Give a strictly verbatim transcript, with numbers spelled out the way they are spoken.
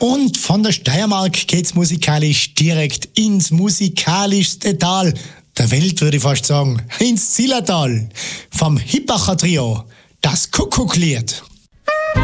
Und von der Steiermark geht's musikalisch direkt ins musikalischste Tal der Welt, würde ich fast sagen, ins Zillertal. Vom Hippacher Trio, das Kuckucklied.